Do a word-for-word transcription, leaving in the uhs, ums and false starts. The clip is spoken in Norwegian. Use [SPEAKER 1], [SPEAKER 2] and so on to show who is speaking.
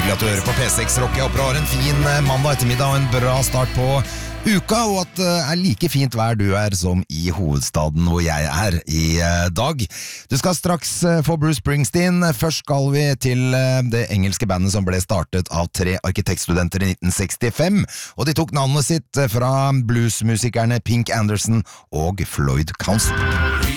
[SPEAKER 1] Hyggelig at du hører på P seks Rock. Jeg håper du har en fin mandag ettermiddag og en bra start på uka, og at det er like fint vær du er som i hovedstaden hvor jeg er i dag. Du skal straks få Bruce Springsteen. Først skal vi til det engelske bandet som ble startet av tre arkitektstudenter i nitten sekstifem, og de tok navnet sitt fra bluesmusikerne Pink Anderson og Floyd Council.